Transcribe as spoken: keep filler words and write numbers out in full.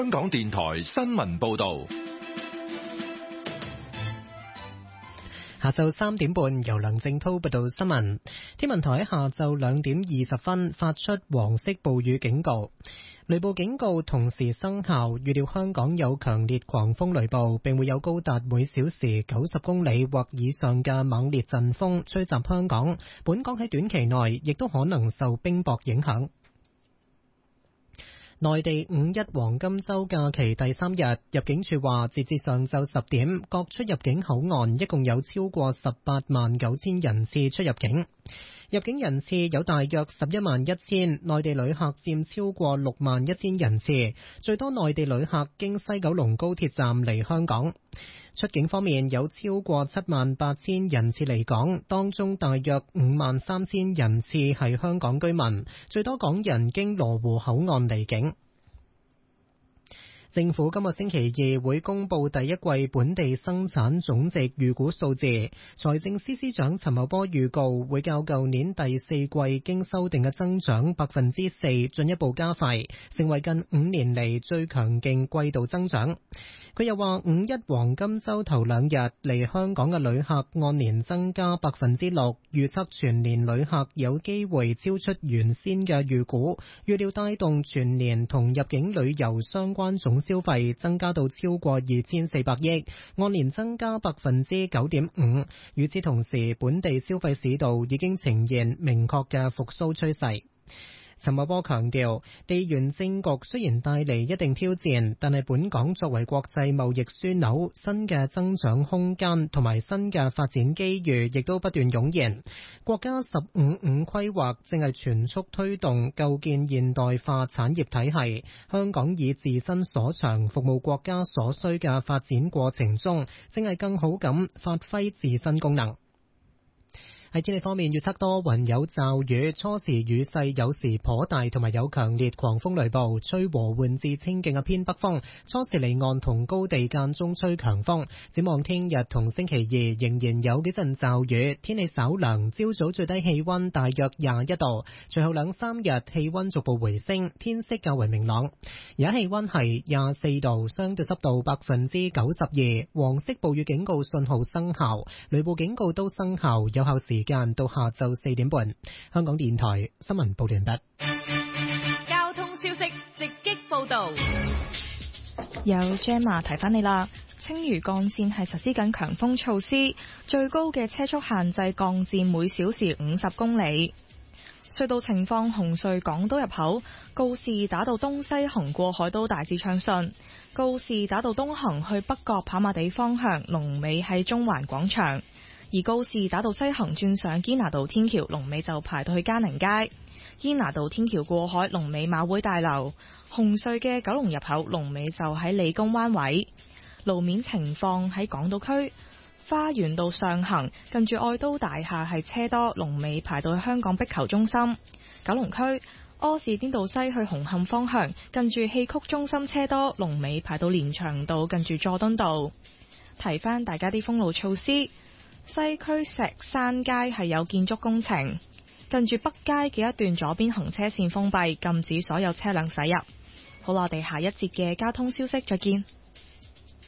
香港電台新聞報道。 下晝三點半，由梁正濤報道新聞。天文台喺下晝兩點二十分發出黃色暴雨警告，雷暴警告同時生效。預料香港有強烈狂風雷暴，並會有高達每小時九十公里或以上嘅猛烈陣風吹襲香港。本港喺短期內亦都可能受冰雹影響。內地五一黃金週假期第三日，入境處話，截至上晝十點，各出入境口岸一共有超過十八萬九千人次出入境。入境人次有大約十一萬一千，內地旅客佔超過六萬一千人次，最多內地旅客經西九龍高鐵站嚟香港。出境方面有超過七萬八千人次離港，當中大約五萬三千人次係香港居民，最多港人經羅湖口岸離境。政府今個星期二會公布第一季本地生產總值預估數字。財政司司長陳茂波預告會較舊年第四季經修訂嘅增長百分之四進一步加快，成為近五年嚟最強勁季度增長。佢又話五一黃金週頭兩日嚟香港嘅旅客按年增加百分之六，預測全年旅客有機會超出原先嘅預估，預料帶動全年同入境旅遊相關總消費增加到超過二千四百億，按年增加百分之九點五。與此同時，本地消費市道已經呈現明確嘅復甦趨勢。陳茂波強調，地緣政局雖然帶嚟一定挑戰，但係本港作為國際貿易樞紐，新嘅增長空間同埋新嘅發展機遇亦都不斷湧現。國家十五五規劃正係全速推動構建現代化產業體系，香港以自身所長服務國家所需嘅發展過程中，正係更好咁發揮自身功能。喺天氣方面，預測多雲有驟雨，初時雨勢有時頗大，同埋有強烈狂風雷暴，吹和緩至清勁嘅偏北風，初時離岸同高地間中吹強風。展望聽日同星期二仍然有幾陣驟雨，天氣稍涼，朝早最低氣溫大約廿一度，隨後兩三日氣溫逐步回升，天色較為明朗。而家氣溫係廿四度，相對濕度百分之九十二，黃色暴雨警告信號生效，雷暴警告都生效，有效時時間到下晝四點半。香港電台新聞報完畢。 交通消息直擊報道。 有 Gemma 提翻你啦，青嶼幹線係實施緊強風措施，最高嘅車速限制降至每小時五十公里。隧道情況：紅隧港島入口告士打道東西行過海都大致暢順，告士打道東行去北角跑馬地方向龍尾喺中環廣場。而告士打道西行轉上堅拿道天橋，龍尾就排到去嘉寧街；堅拿道天橋過海，龍尾馬會大樓。紅隧嘅九龍入口，龍尾就喺理工灣位。路面情況喺港島區花園道上行，近住愛都大廈係車多，龍尾排到去香港壁球中心。九龍區柯士甸道西去紅磡方向，近住戲曲中心車多，龍尾排到連翔道，近住佐敦道。提翻大家啲封路措施。西區石山街係有建築工程，近住北街嘅一段左邊行車線封閉，禁止所有車輛駛入。好啦，我哋下一節嘅交通消息再見。